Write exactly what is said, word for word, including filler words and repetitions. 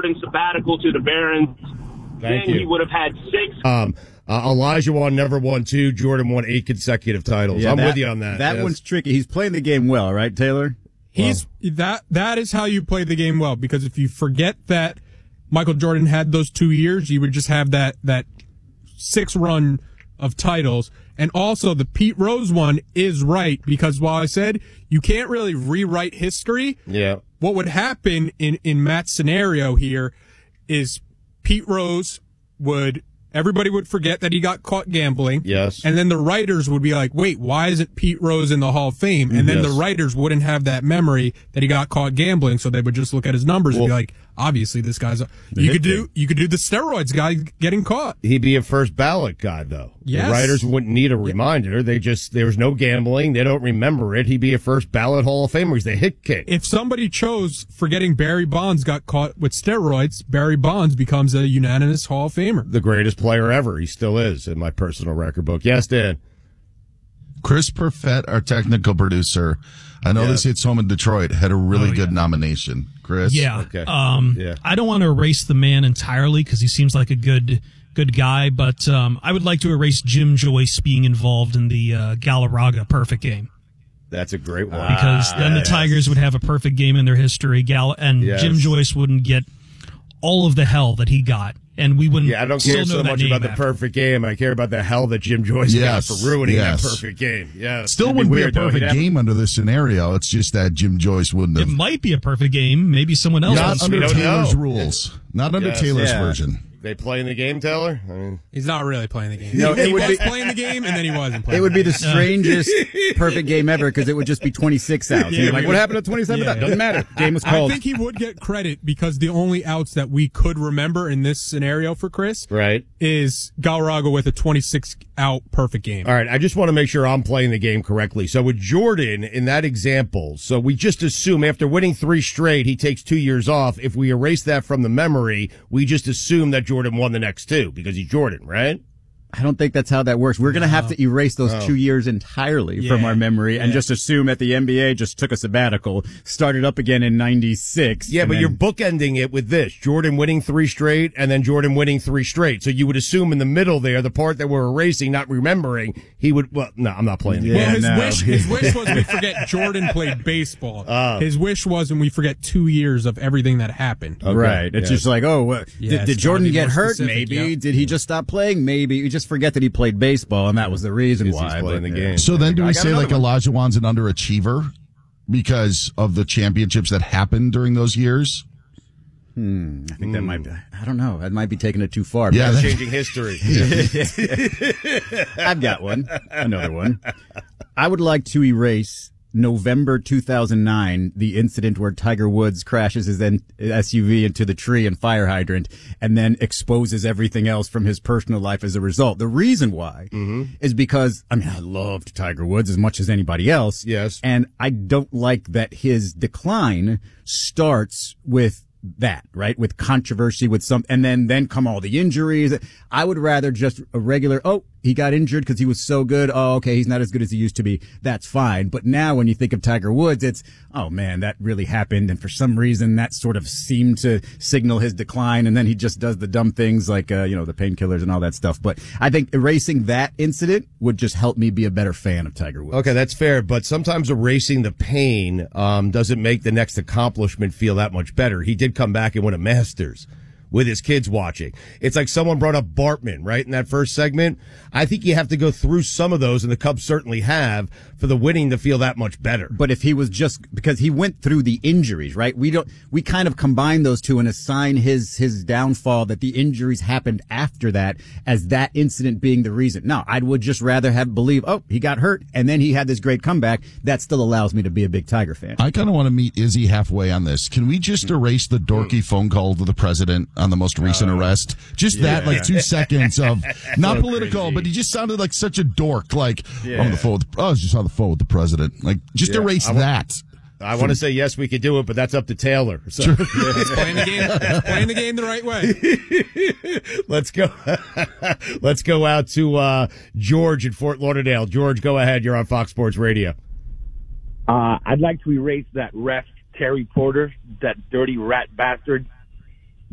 sporting sabbatical to the Barons. Thank then you. he would have had six. Um, uh, Olajuwon never won two. Jordan won eight consecutive titles. Yeah, I'm that, with you on that. That yes. one's tricky. He's playing the game well, right, Taylor? He's that. That is how you play the game well. Because if you forget that Michael Jordan had those two years, you would just have that that six run of titles. And also the Pete Rose one is right, because while I said you can't really rewrite history, yeah. what would happen in, in Matt's scenario here is Pete Rose would, everybody would forget that he got caught gambling. Yes. And then the writers would be like, wait, why isn't Pete Rose in the Hall of Fame? And then Yes. the writers wouldn't have that memory that he got caught gambling, so they would just look at his numbers Well, and be like, obviously this guy's a, you could do you could do the steroids guy getting caught. He'd be a first ballot guy, though. Yes. The writers wouldn't need a reminder. They just, there was no gambling. They don't remember it. He'd be a first ballot Hall of Famer. He's the hit king. If somebody chose forgetting Barry Bonds got caught with steroids, Barry Bonds becomes a unanimous Hall of Famer. The greatest player ever. He still is in my personal record book. Yes, Dan. Chris Perfett, our technical producer, I know Yeah. this hits home in Detroit, had a really Oh, good yeah. nomination. Chris? Yeah. Okay. Um, Yeah. I don't want to erase the man entirely because he seems like a good good guy, but um, I would like to erase Jim Joyce being involved in the uh, Galarraga perfect game. That's a great one. Because then the yes. Tigers would have a perfect game in their history, Gal- and Yes. Jim Joyce wouldn't get all of the hell that he got, and we wouldn't Yeah, I don't still care know so that much name about the after. perfect game. I care about the hell that Jim Joyce Yes, got for ruining yes. that perfect game. Yeah, Still It'd wouldn't be, weird, a though. perfect He'd have- game under this scenario. It's just that Jim Joyce wouldn't It have. might be a perfect game. Maybe someone else. Not wants to under be. don't Taylor's know. rules. Not under Yes. Taylor's Yeah. version. They play in the game, Taylor? I mean, He's not really playing the game. No, it he would was be- playing the game, and then he wasn't playing It would be the the strangest perfect game ever because it would just be twenty-six outs. Yeah, You're like, we what would- happened to twenty-seven? Yeah. That doesn't matter. Game was game. I called. think he would get credit because the only outs that we could remember in this scenario for Chris right. is Galarraga with a twenty-six out perfect game. All right, I just want to make sure I'm playing the game correctly. So with Jordan in that example, so we just assume after winning three straight, he takes two years off. If we erase that from the memory, we just assume that Jordan won the next two because he's Jordan, right? I don't think that's how that works. We're going to have to erase those Oh. two years entirely from Yeah, our memory and yeah. just assume that the N B A just took a sabbatical, started up again in ninety-six. Yeah, and but then- you're bookending it with this. Jordan winning three straight and then Jordan winning three straight. So you would assume in the middle there, the part that we're erasing, not remembering, he would, well, no, I'm not playing the Yeah. game. Well, his no. wish, his wish was we forget Jordan played baseball. His wish was and we forget two years of everything that happened. Okay. Right. It's Yeah. just like, oh, uh, Yeah, did, it's did Jordan gotta be get more hurt? specific, Maybe. yeah. Did he just stop playing? Maybe. You just forget that he played baseball, and that was the reason Because he's why. playing but, the yeah. game. So then do I we got say like another Olajuwon's an underachiever because of the championships that happened during those years? I think that might be, I don't know. That might be taking it too far. Yeah, That's that- changing history. I've got one. Another one. I would like to erase November two thousand nine, the incident where Tiger Woods crashes his N- S U V into the tree and fire hydrant and then exposes everything else from his personal life as a result. The reason why is because, I mean, I loved Tiger Woods as much as anybody else. Yes. And I don't like that his decline starts with that, right? With controversy, with some, and then, then come all the injuries. I would rather just a regular, oh, he got injured because he was so good. Oh, okay, he's not as good as he used to be. That's fine. But now when you think of Tiger Woods, it's, oh man, that really happened. And for some reason that sort of seemed to signal his decline. And then he just does the dumb things like, uh, you know, the painkillers and all that stuff. But I think erasing that incident would just help me be a better fan of Tiger Woods. Okay, that's fair, but sometimes erasing the pain um, doesn't make the next accomplishment feel that much better. He did come back and win a Masters with his kids watching. It's like someone brought up Bartman, right, in that first segment. I think you have to go through some of those, and the Cubs certainly have, for the winning to feel that much better. But if he was just, because he went through the injuries, right? We don't, we kind of combine those two and assign his, his downfall that the injuries happened after that as that incident being the reason. No, I would just rather have believe, oh, he got hurt and then he had this great comeback. That still allows me to be a big Tiger fan. I kind of want to meet Izzy halfway on this. Can we just erase the dorky phone call to the president on the most recent arrest? Just that, like two seconds of not So political, crazy. but he just sounded like such a dork. Like, Yeah. I'm on the phone. With, I was just on the phone with the president. Like, just Yeah, erase I wa- that. I want to say yes, we could do it, but that's up to Taylor. So He's playing the game, he's playing the game the right way. let's go. Let's go out to uh, George in Fort Lauderdale. George, go ahead. You're on Fox Sports Radio. Uh, I'd like to erase that ref, Terry Porter, that dirty rat bastard.